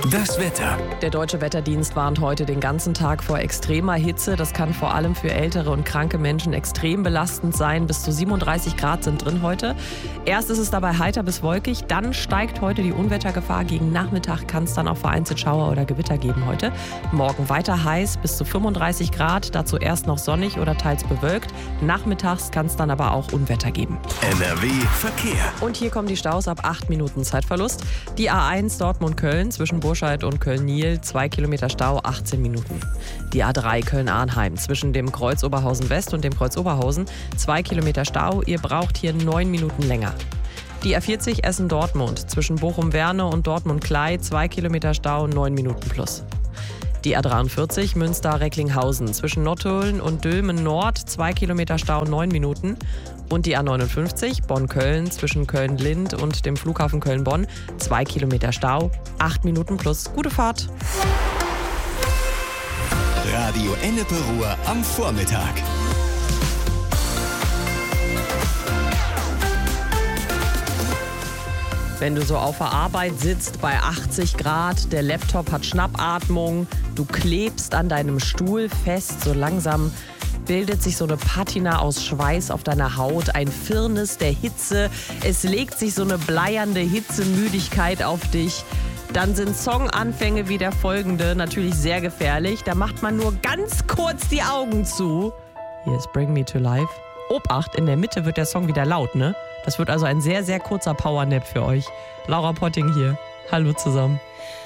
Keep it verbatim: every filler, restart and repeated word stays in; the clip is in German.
Das Wetter. Der Deutsche Wetterdienst warnt heute den ganzen Tag vor extremer Hitze. Das kann vor allem für ältere und kranke Menschen extrem belastend sein. Bis zu siebenunddreißig Grad sind drin heute. Erst ist es dabei heiter bis wolkig, dann steigt heute die Unwettergefahr. Gegen Nachmittag kann es dann auch vereinzelt Schauer oder Gewitter geben heute. Morgen weiter heiß, bis zu fünfunddreißig Grad. Dazu erst noch sonnig oder teils bewölkt. Nachmittags kann es dann aber auch Unwetter geben. N R W Verkehr. Und hier kommen die Staus ab acht Minuten Zeitverlust. Die A eins Dortmund-Köln zwischen Burscheid und Köln-Niel, zwei Kilometer Stau, achtzehn Minuten. Die A drei Köln-Arnheim zwischen dem Kreuz Oberhausen-West und dem Kreuz Oberhausen, zwei Kilometer Stau. Ihr braucht hier neun Minuten länger. Die A vierzig Essen-Dortmund zwischen Bochum-Werne und Dortmund-Klei, zwei Kilometer Stau, neun Minuten plus. Die A dreiundvierzig Münster-Recklinghausen zwischen Nottuln und Dülmen-Nord, zwei Kilometer Stau, neun Minuten. Und die A neunundfünfzig Bonn-Köln zwischen Köln-Lind und dem Flughafen Köln-Bonn, zwei Kilometer Stau, acht Minuten plus. Gute Fahrt. Radio Ennepe Ruhr am Vormittag. Wenn du so auf der Arbeit sitzt bei achtzig Grad, der Laptop hat Schnappatmung, du klebst an deinem Stuhl fest, so langsam bildet sich so eine Patina aus Schweiß auf deiner Haut, ein Firnis der Hitze, es legt sich so eine bleiernde Hitzemüdigkeit auf dich. Dann sind Songanfänge wie der folgende natürlich sehr gefährlich. Da macht man nur ganz kurz die Augen zu. Hier ist Bring Me to Life. Obacht, in der Mitte wird der Song wieder laut, ne? Das wird also ein sehr, sehr kurzer Powernap für euch. Laura Potting hier. Hallo zusammen.